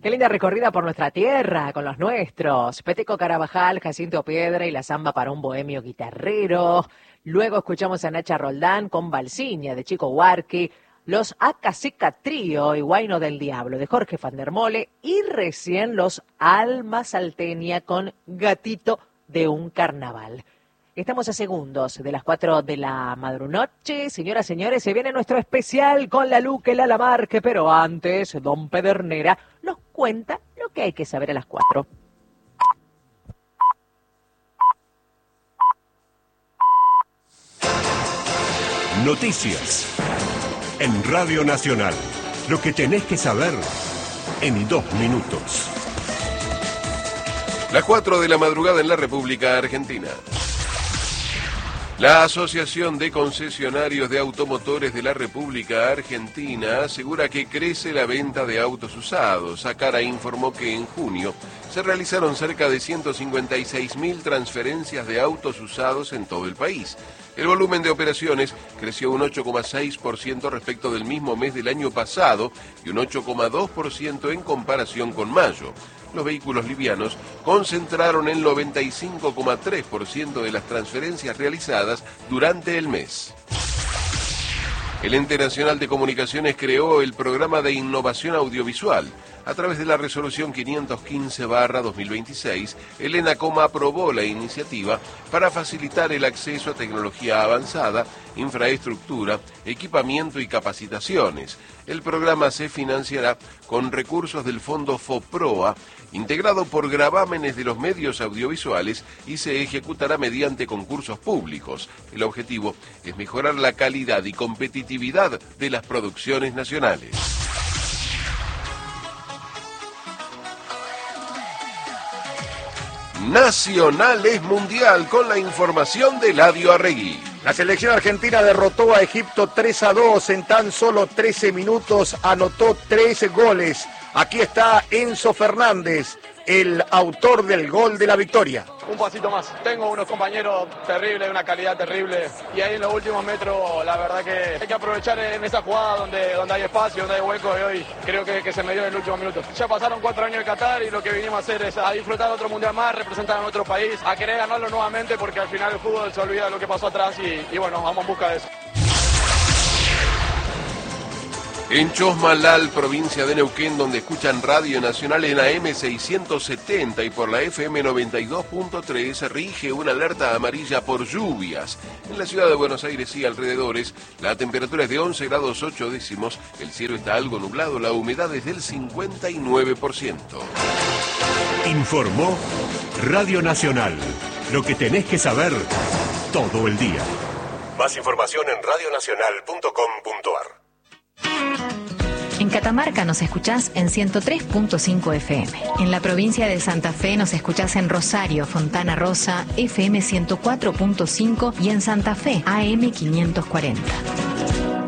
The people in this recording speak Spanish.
Qué linda recorrida por nuestra tierra, con los nuestros. Peteco Carabajal, Jacinto Piedra y la samba para un bohemio guitarrero. Luego escuchamos a Nacha Roldán con Balsiña de Chico Huarqui. Los Acacica Trío y Guayno del Diablo de Jorge Fandermole. Y recién los Alma Salteña con Gatito de un Carnaval. Estamos a segundos de las 4 de la madrunoche. Señoras, señores, se viene nuestro especial con la Luque, la Lamarque, pero antes, don Pedernera nos cuenta lo que hay que saber a las 4. Noticias en Radio Nacional. Lo que tenés que saber en 2 minutos. Las 4 de la madrugada en la República Argentina. La Asociación de Concesionarios de Automotores de la República Argentina asegura que crece la venta de autos usados. Acara informó que en junio se realizaron cerca de 156.000 transferencias de autos usados en todo el país. El volumen de operaciones creció un 8,6% respecto del mismo mes del año pasado y un 8,2% en comparación con mayo. Los vehículos livianos concentraron el 95,3% de las transferencias realizadas durante el mes. El Ente Nacional de Comunicaciones creó el Programa de Innovación Audiovisual. A través de la resolución 515/2026, el ENACOM aprobó la iniciativa para facilitar el acceso a tecnología avanzada, infraestructura, equipamiento y capacitaciones. El programa se financiará con recursos del Fondo FOPROA, integrado por gravámenes de los medios audiovisuales y se ejecutará mediante concursos públicos. El objetivo es mejorar la calidad y competitividad de las producciones nacionales. Nacional es mundial con la información de Eladio Arregui. La selección argentina derrotó a Egipto 3-2 en tan solo 13 minutos, anotó 3 goles. Aquí está Enzo Fernández, el autor del gol de la victoria. Un pasito más. Tengo unos compañeros terribles, de una calidad terrible. Y ahí en los últimos metros, la verdad que hay que aprovechar en esa jugada donde hay espacio, donde hay hueco. Y hoy creo que se me dio en el último minuto. Ya pasaron 4 años de Qatar y lo que vinimos a hacer es a disfrutar de otro mundial más, representar a nuestro país, a querer ganarlo nuevamente porque al final el fútbol se olvida de lo que pasó atrás y bueno, vamos en busca de eso. En Chosmalal, provincia de Neuquén, donde escuchan Radio Nacional en AM 670 y por la FM 92.3, rige una alerta amarilla por lluvias. En la ciudad de Buenos Aires y alrededores, la temperatura es de 11 grados 8 décimos, el cielo está algo nublado, la humedad es del 59%. Informó Radio Nacional. Lo que tenés que saber todo el día. Más información en radionacional.com.ar. En Catamarca nos escuchás en 103.5 FM. En la provincia de Santa Fe nos escuchás en Rosario, Fontana Rosa, FM 104.5 y en Santa Fe, AM 540.